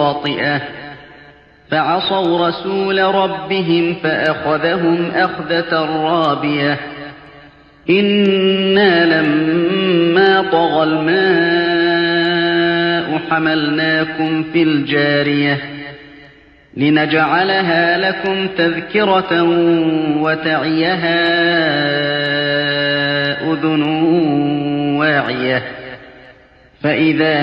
خاطئة فعصوا رسول ربهم فأخذهم أخذة رابية إنا لما طغى الماء حملناكم في الجارية لنجعلها لكم تذكرة وتعيها أذن واعية فإذا